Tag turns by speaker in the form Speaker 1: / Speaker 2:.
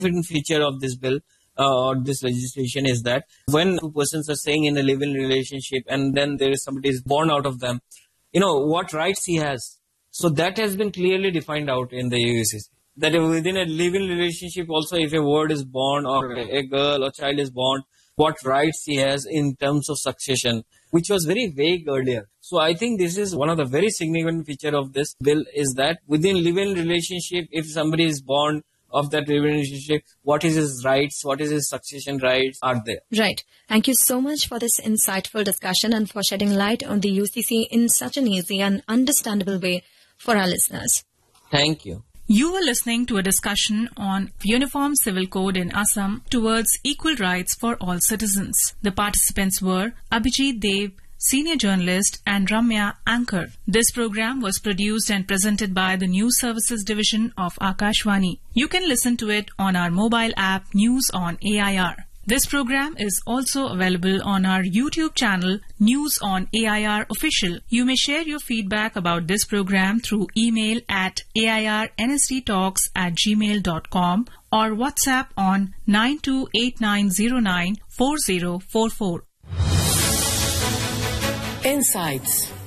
Speaker 1: feature of this bill or this legislation is that when two persons are staying in a live-in relationship and then there is somebody is born out of them, what rights he has. So that has been clearly defined out in the UCC. That within a live-in relationship also, if a ward is born or a girl or child is born, what rights he has in terms of succession, which was very vague earlier. So I think this is one of the very significant feature of this bill is that within live-in relationship, if somebody is born of that relationship, what is his rights, what is his succession rights are there.
Speaker 2: Right. Thank you so much for this insightful discussion and for shedding light on the UCC in such an easy and understandable way for our listeners.
Speaker 1: Thank you.
Speaker 3: You were listening to a discussion on Uniform Civil Code in Assam towards equal rights for all citizens. The participants were Abhijit Dev, Senior Journalist, and Ramya, Anchor. This program was produced and presented by the News Services Division of Akashvani. You can listen to it on our mobile app News on AIR. This program is also available on our YouTube channel News on AIR Official. You may share your feedback about this program through email at airnsdtalks@gmail.com or WhatsApp on 9289094044.
Speaker 4: Insights.